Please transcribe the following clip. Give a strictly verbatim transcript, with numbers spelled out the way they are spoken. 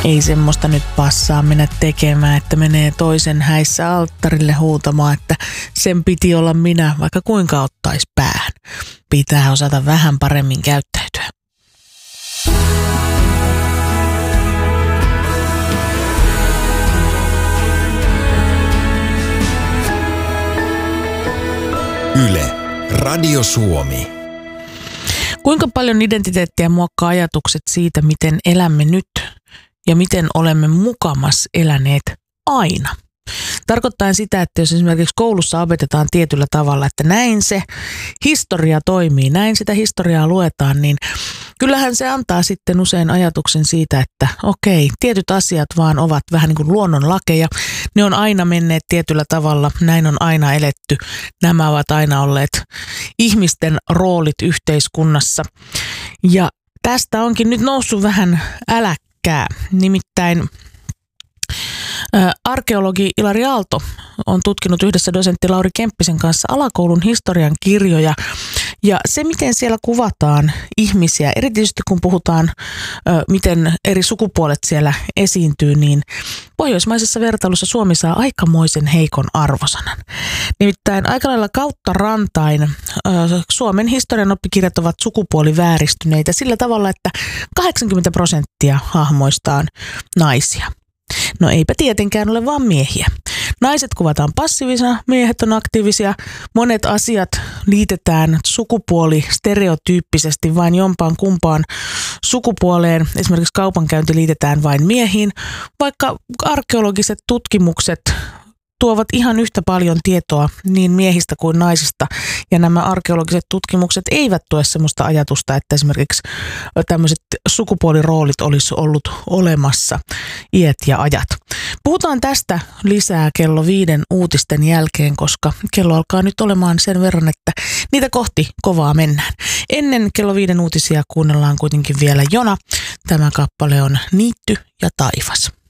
Ei semmoista nyt passaa mennä tekemään, että menee toisen häissä alttarille huutamaan, että sen piti olla minä, vaikka kuinka ottaisi päähän. Pitää osata vähän paremmin käyttäytyä. Yle, Radio Suomi. Kuinka paljon identiteettiä muokkaa ajatukset siitä, miten elämme nyt ja miten olemme mukamas eläneet aina? Tarkoittaa sitä, että jos esimerkiksi koulussa opetetaan tietyllä tavalla, että näin se historia toimii, näin sitä historiaa luetaan, niin kyllähän se antaa sitten usein ajatuksen siitä, että okei, tietyt asiat vaan ovat vähän niin kuin luonnonlakeja. Ne on aina menneet tietyllä tavalla, näin on aina eletty. Nämä ovat aina olleet ihmisten roolit yhteiskunnassa. Ja tästä onkin nyt noussut vähän äläkkää, nimittäin arkeologi Ilari Aalto on tutkinut yhdessä dosentti Lauri Kemppisen kanssa alakoulun historian kirjoja. Ja se, miten siellä kuvataan ihmisiä, erityisesti kun puhutaan, miten eri sukupuolet siellä esiintyy, niin pohjoismaisessa vertailussa Suomi saa aikamoisen heikon arvosanan. Nimittäin aika lailla kautta rantain Suomen historian oppikirjat ovat sukupuolivääristyneitä sillä tavalla, että kahdeksankymmentä prosenttia hahmoista on naisia. No eipä tietenkään ole vaan miehiä. Naiset kuvataan passiivisena, miehet on aktiivisia. Monet asiat liitetään sukupuoli stereotyyppisesti vain jompaan kumpaan sukupuoleen. Esimerkiksi kaupankäynti liitetään vain miehiin, vaikka arkeologiset tutkimukset tuovat ihan yhtä paljon tietoa niin miehistä kuin naisista. Ja nämä arkeologiset tutkimukset eivät tue sellaista ajatusta, että esimerkiksi tämmöiset sukupuoliroolit olisi ollut olemassa iät ja ajat. Puhutaan tästä lisää kello viiden uutisten jälkeen, koska kello alkaa nyt olemaan sen verran, että niitä kohti kovaa mennään. Ennen kello viiden uutisia kuunnellaan kuitenkin vielä Jona. Tämä kappale on Niitty ja taivas.